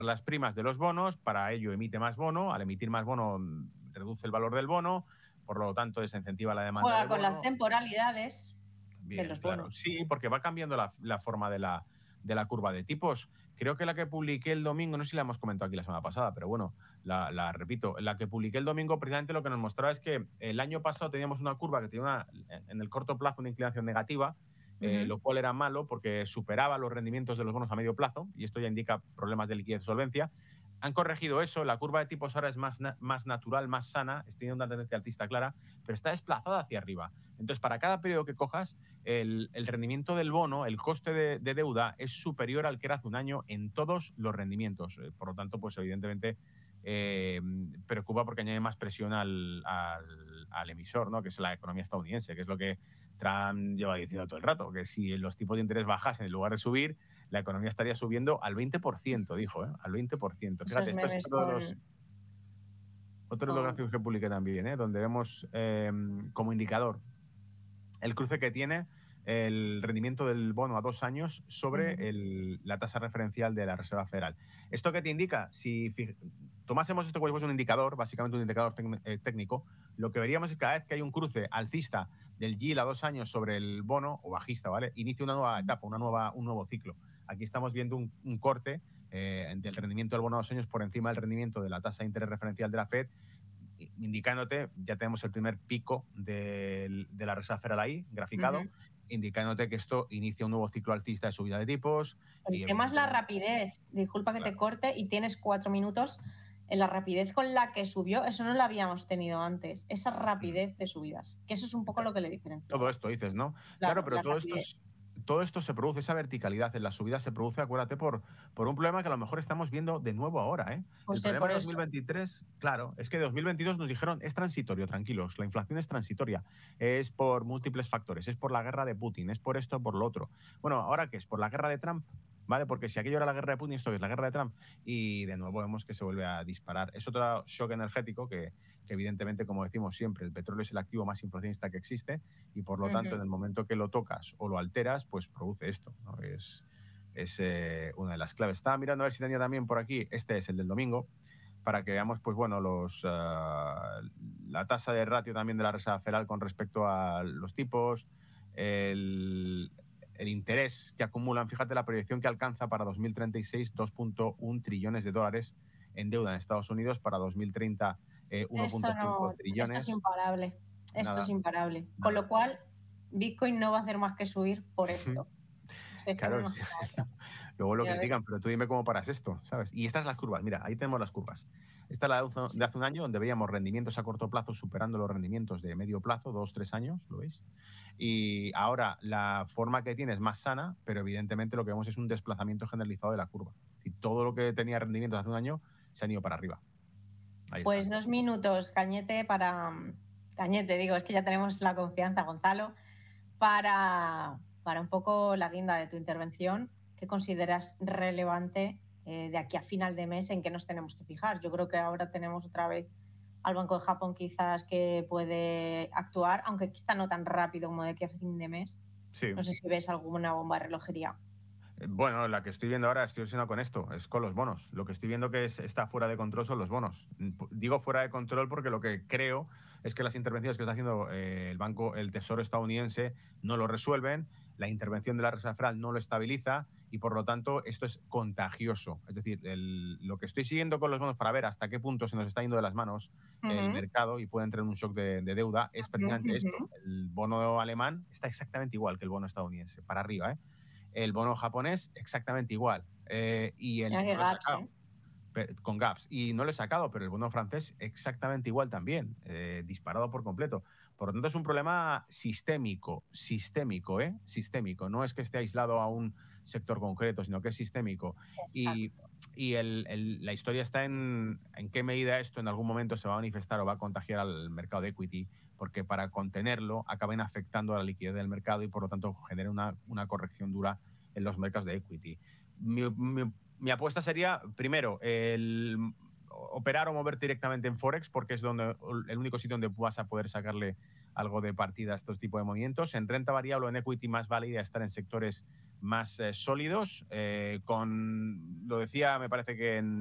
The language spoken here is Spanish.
las primas de los bonos, para ello emite más bono, al emitir más bono reduce el valor del bono, por lo tanto desincentiva la demanda Juega de con bono. las temporalidades de Bien, los claro. bonos. Sí, porque va cambiando la forma de la curva de tipos. Creo que la que publiqué el domingo, no sé si la hemos comentado aquí la semana pasada, pero bueno, la repito, la que publiqué el domingo precisamente lo que nos mostraba es que el año pasado teníamos una curva que tenía en el corto plazo una inclinación negativa, lo cual era malo porque superaba los rendimientos de los bonos a medio plazo, y esto ya indica problemas de liquidez y solvencia. Han corregido eso, la curva de tipos ahora es más natural, más sana, tiene una tendencia alcista clara, pero está desplazada hacia arriba. Entonces, para cada periodo que cojas, el rendimiento del bono, el coste de deuda, es superior al que era hace un año en todos los rendimientos. Por lo tanto, pues evidentemente preocupa porque añade más presión al emisor, ¿no? Que es la economía estadounidense, que es lo que Trump lleva diciendo todo el rato, que si los tipos de interés bajasen en lugar de subir, la economía estaría subiendo al 20%, dijo, al 20%. Esos Fíjate, esto es memes otro de los gráficos que publiqué también, donde vemos como indicador el cruce que tiene el rendimiento del bono a 2 años sobre la tasa referencial de la Reserva Federal. ¿Esto qué te indica? Si tomásemos esto como si fuese un indicador, básicamente un indicador técnico, lo que veríamos es que cada vez que hay un cruce alcista del yield a 2 años sobre el bono, o bajista, ¿vale? Inicia una nueva etapa, un nuevo ciclo. Aquí estamos viendo un corte del rendimiento del bono a 2 años por encima del rendimiento de la tasa de interés referencial de la Fed, indicándote, ya tenemos el primer pico de la Reserva Federal ahí, graficado, indicándote que esto inicia un nuevo ciclo alcista de subida de tipos. El tema es la rapidez. Disculpa que te corte y tienes 4 minutos. En la rapidez con la que subió, eso no lo habíamos tenido antes. Esa rapidez de subidas, que eso es un poco lo que le diferencia. Todo esto dices, ¿no? Claro, pero todo esto se produce, esa verticalidad en la subida se produce, acuérdate, por un problema que a lo mejor estamos viendo de nuevo ahora, ¿eh? Pues el problema de por eso. 2023, claro, es que de 2022 nos dijeron es transitorio, tranquilos, la inflación es transitoria, es por múltiples factores, es por la guerra de Putin, es por esto, por lo otro. Bueno, ¿ahora qué es? ¿Por la guerra de Trump? ¿Vale? Porque si aquello era la guerra de Putin, esto es la guerra de Trump, y de nuevo vemos que se vuelve a disparar. Es otro shock energético que evidentemente, como decimos siempre, el petróleo es el activo más inflacionista que existe, y por lo tanto, en el momento que lo tocas o lo alteras, pues produce esto, ¿no? Es una de las claves. Estaba mirando a ver si tenía también por aquí, este es el del domingo, para que veamos, pues bueno, la tasa de ratio también de la Reserva Federal con respecto a los tipos, el interés que acumulan. Fíjate la proyección que alcanza para 2036, 2.1 trillones de dólares en deuda en Estados Unidos, para 2030 1.5 trillones. Esto es imparable. Esto Nada, es imparable. nada. Con lo cual, Bitcoin no va a hacer más que subir por esto. Claro, luego lo critican, pero tú dime cómo paras esto, ¿sabes? Y estas las curvas, mira, ahí tenemos las curvas. Esta es la de hace un año, donde veíamos rendimientos a corto plazo superando los rendimientos de medio plazo, 2-3 años, ¿lo veis? Y ahora la forma que tiene es más sana, pero evidentemente lo que vemos es un desplazamiento generalizado de la curva. Es decir, todo lo que tenía rendimientos hace un año se han ido para arriba. Ahí pues está. 2 minutos, Cañete, Cañete, digo, es que ya tenemos la confianza, Gonzalo, para un poco la guinda de tu intervención. ¿Qué consideras relevante de aquí a final de mes en qué nos tenemos que fijar? Yo creo que ahora tenemos otra vez al Banco de Japón quizás que puede actuar, aunque quizá no tan rápido como de aquí a fin de mes. Sí. No sé si ves alguna bomba de relojería. Bueno, la que estoy viendo ahora, estoy obsesionado con esto, es con los bonos. Lo que estoy viendo que está fuera de control son los bonos. Digo fuera de control porque lo que creo es que las intervenciones que está haciendo el Tesoro estadounidense no lo resuelven, la intervención de la Reserva Federal no lo estabiliza, y por lo tanto esto es contagioso. Es decir, lo que estoy siguiendo con los bonos para ver hasta qué punto se nos está yendo de las manos el mercado y puede entrar en un shock de deuda es precisamente esto. El bono alemán está exactamente igual que el bono estadounidense, para arriba, ¿eh? El bono japonés, exactamente igual. Y no lo he sacado, con gaps. Y no lo he sacado, pero el bono francés, exactamente igual también, disparado por completo. Por lo tanto, es un problema sistémico, ¿eh? Sistémico. No es que esté aislado a un sector concreto, sino que es sistémico. Y la historia está en qué medida esto en algún momento se va a manifestar o va a contagiar al mercado de equity, porque para contenerlo acaben afectando a la liquidez del mercado y por lo tanto genera una corrección dura en los mercados de equity. Mi apuesta sería, primero, el operar o moverte directamente en Forex, porque es el único sitio donde vas a poder sacarle algo de partida a estos tipos de movimientos. En renta variable o en equity, más válida estar en sectores más sólidos, lo decía, me parece que en